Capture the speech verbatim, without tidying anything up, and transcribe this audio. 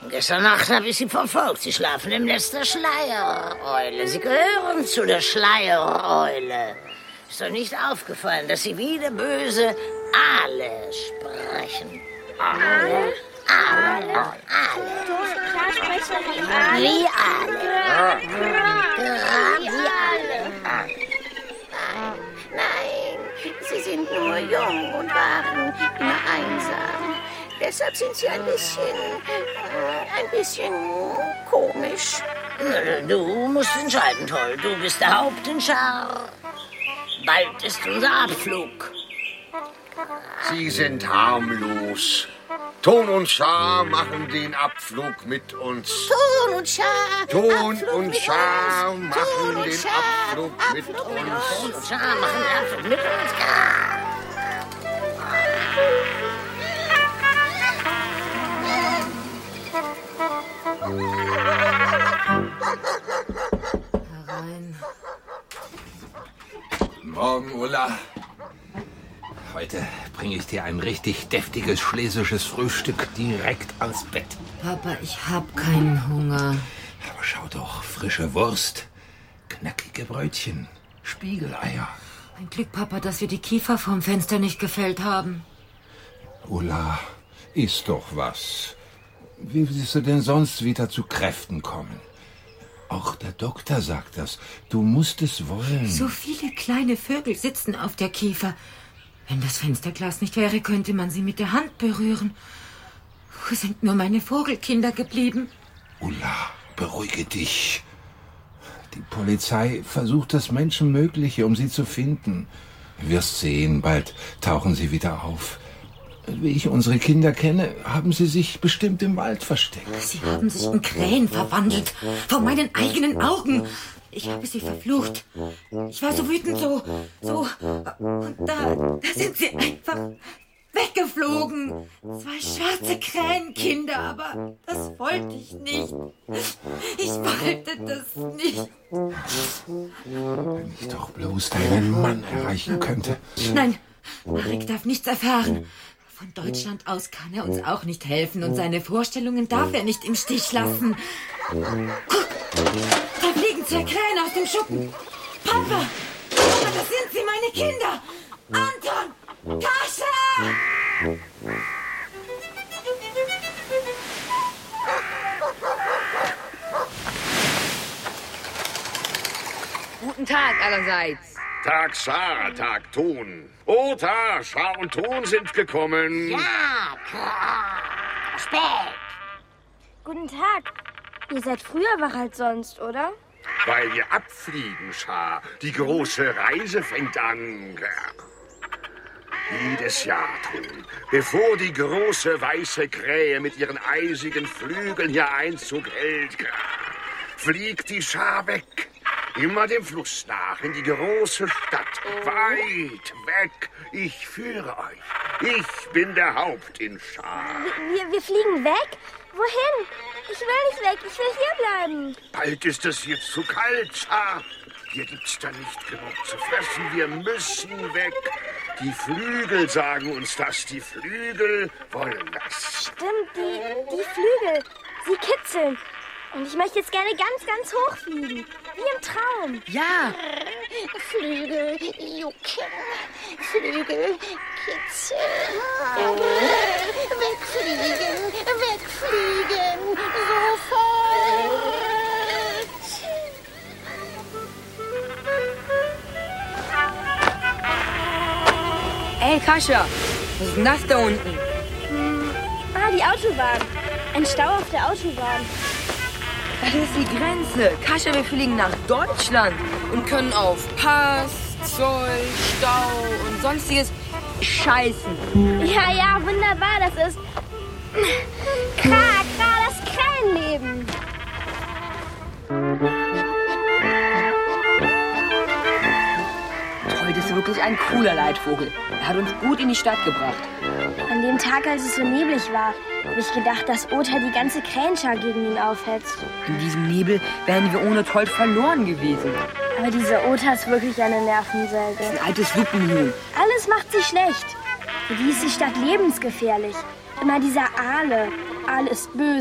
Gestern Nacht habe ich Sie verfolgt. Sie schlafen im Nest der Schleiereule. Sie gehören zu der Schleiereule. Ist doch nicht aufgefallen, dass Sie wie der böse Aale sprechen? Aale? Aale. Aale. Klar sprechen wie Aale. Wie Aale. Wie Aale. Nein, Sie sind nur jung und waren immer einsam. Deshalb sind Sie ein bisschen, äh, ein bisschen komisch. Du musst entscheiden, Toll. Du bist der Haupt in Schar. Bald ist unser Abflug. Sie sind harmlos. Ton und Schar machen den Abflug mit uns. Ton und Schar. Ton Abflug und mit Schar uns. machen Ton und den Schar, Abflug mit Abflug uns. Ton und Schar machen den Abflug mit uns. Herein. Morgen, Ulla. Heute bringe ich dir ein richtig deftiges schlesisches Frühstück direkt ans Bett. Papa, ich hab keinen Hunger. Aber schau doch, frische Wurst, knackige Brötchen, Spiegeleier. Ein Glück, Papa, dass wir die Kiefer vom Fenster nicht gefällt haben. Ulla, iss doch was. Wie willst du denn sonst wieder zu Kräften kommen? Auch der Doktor sagt das. Du musst es wollen. So viele kleine Vögel sitzen auf der Kiefer. Wenn das Fensterglas nicht wäre, könnte man sie mit der Hand berühren. Wo sind nur meine Vogelkinder geblieben? Ulla, beruhige dich. Die Polizei versucht das Menschenmögliche, um sie zu finden. Du wirst sehen, bald tauchen sie wieder auf. Wie ich unsere Kinder kenne, haben sie sich bestimmt im Wald versteckt. Sie haben sich in Krähen verwandelt. Vor meinen eigenen Augen. Ich habe sie verflucht. Ich war so wütend, so, so. Und da, da sind sie einfach weggeflogen. Zwei schwarze Krähenkinder, aber das wollte ich nicht. Ich wollte das nicht. Wenn ich doch bloß deinen Mann erreichen könnte. Nein, Marek darf nichts erfahren. Von Deutschland aus kann er uns auch nicht helfen und seine Vorstellungen darf er nicht im Stich lassen. Guck, da fliegen zwei Krähen aus dem Schuppen. Papa, Papa, das sind sie, meine Kinder. Anton, Kascha! Guten Tag allerseits. Tag Schar, Tag Ton. Ota, Schar und Ton sind gekommen. Ja, klar. Spät. Guten Tag. Ihr seid früher wach als sonst, oder? Weil wir abfliegen, Schar. Die große Reise fängt an. Jedes Jahr, Ton, bevor die große weiße Krähe mit ihren eisigen Flügeln hier Einzug hält, fliegt die Schar weg. Immer dem Fluss nach, in die große Stadt. Weit weg. Ich führe euch. Ich bin der Haupt in Schar. Wir, wir fliegen weg? Wohin? Ich will nicht weg. Ich will hier bleiben. Bald ist es hier zu kalt, Schar. Hier gibt's da nicht genug zu fressen. Wir müssen weg. Die Flügel sagen uns das. Die Flügel wollen das. Stimmt, die, die Flügel. Sie kitzeln. Und ich möchte jetzt gerne ganz, ganz hoch fliegen. Wie im Traum. Ja, Flügel jucken, Flügel kitzeln. Wegfliegen, wegfliegen, sofort. ey Kascha, was ist denn das da unten? Hm. Ah, die Autobahn. Ein Stau auf der Autobahn. Das ist die Grenze. Kascha, wir fliegen nach Deutschland und können auf Pass, Zoll, Stau und sonstiges scheißen. Ja, ja, wunderbar. Das ist Kra, Kra, das Krähenleben. Heute ist wirklich ein cooler Leitvogel. Er hat uns gut in die Stadt gebracht. An dem Tag, als es so neblig war, habe ich gedacht, dass Ota die ganze Krähenschar gegen ihn aufhetzt. In diesem Nebel wären wir ohne Told verloren gewesen. Aber diese Ota ist wirklich eine Nervensäge. Ein altes Lupenhuhn. Alles macht sie schlecht. Für die ist die Stadt lebensgefährlich. Immer dieser Aale. Aale ist böse.